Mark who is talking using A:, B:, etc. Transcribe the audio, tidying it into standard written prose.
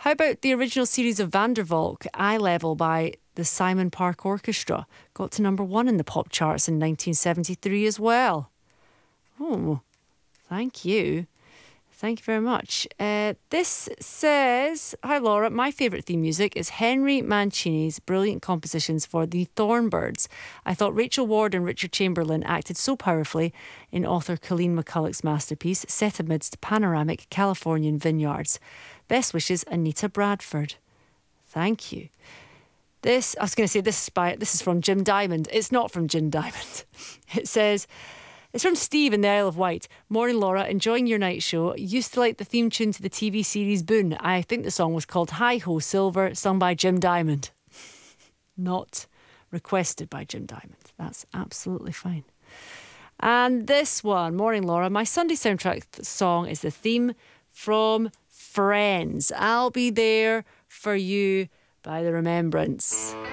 A: How about the original series of Vandervalk, Eye Level by the Simon Park Orchestra? Got to number 1 in the pop charts in 1973 as well. Oh, thank you. Thank you very much. This says, hi Laura, my favourite theme music is Henry Mancini's brilliant compositions for The Thornbirds. I thought Rachel Ward and Richard Chamberlain acted so powerfully in author Colleen McCulloch's masterpiece, set amidst panoramic Californian vineyards. Best wishes, Anita Bradford. Thank you. I was going to say this is from Jim Diamond. It's not from Jim Diamond. It says, it's from Steve in the Isle of Wight. Morning, Laura. Enjoying your night show. Used to like the theme tune to the TV series Boone. I think the song was called Hi Ho Silver, sung by Jim Diamond. Not requested by Jim Diamond. That's absolutely fine. And this one, morning, Laura. My Sunday soundtrack song is the theme from Friends. I'll Be There For You by The Remembrance.